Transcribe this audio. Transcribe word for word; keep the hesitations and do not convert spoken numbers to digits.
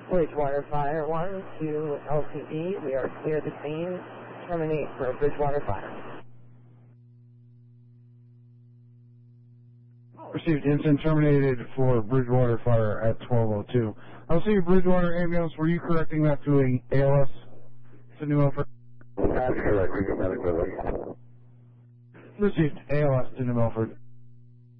Bridgewater Fire one to L T E. We are clear the scene. Terminate for Bridgewater Fire. Received incident terminated for Bridgewater Fire at twelve oh two. I'll see you, Bridgewater Ambulance. Were you correcting that to a A L S to New Milford? That's correct. We can medical. Received A L S to New Milford.